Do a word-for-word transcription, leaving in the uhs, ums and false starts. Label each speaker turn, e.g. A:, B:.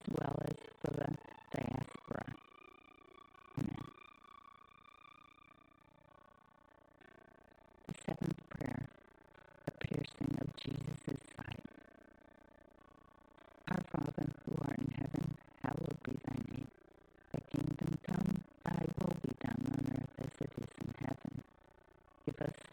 A: well as for the diaspora. Amen. The seventh prayer, the piercing of Jesus' side. Our Father, who art in heaven, hallowed be thy name. Thy kingdom come, thy will be done on earth as it is in heaven. Give us